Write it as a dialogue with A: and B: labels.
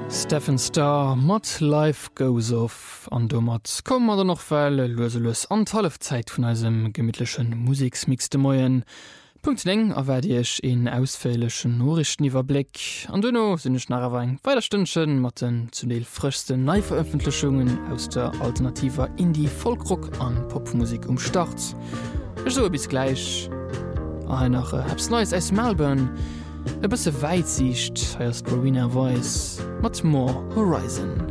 A: Stephen Starr mat Life goes off an do mat kom oder noch well loseles an Halfzeit vun eisem gemidtlechen Musiksmixte Moien. Punkt eng awerdiech en ausfälechen Norrichteniwwerblick. An duno sinnnech nachwein weiterstündchen mat den zuneel frischsten Neiveröffentlichungen aus der alternativer Indie, Folkrock an Popmusik Start. So bis gleich. Nach hab's Neues aus Melbourne. E bësse Weitsicht heierst Rowena Voice mat More Horizon.